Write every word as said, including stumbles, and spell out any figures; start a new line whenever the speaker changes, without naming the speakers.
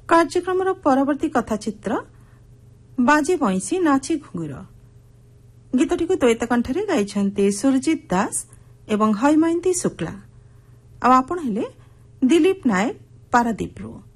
कार्यक्रम परवर्ती कथाचित्र बाजे बईसी नाची घुंगुर गीतटी द्वैत कंठरे गाइछन्ते सुरजित दास एवं हैमयंती शुक्ला। आ आपण हेले दिलीप नायक पारादीपरू।